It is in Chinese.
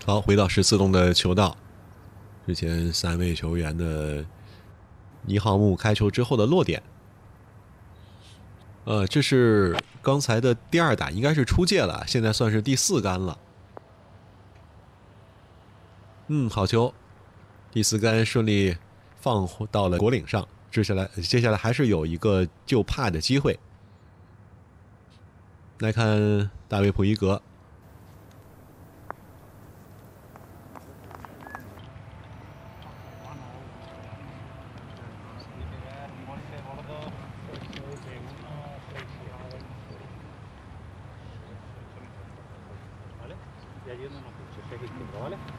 好，回到14洞的球道，之前3位球员的倪浩木开球之后的落点。这是刚才的第2打，应该是出界了，现在算是第4杆了。好球，第4杆顺利放到了果岭上。接下来还是有一个救帕的机会。来看大卫普伊格。 ¿Vale? Y allí no nos escucha, que es distinto, ¿vale?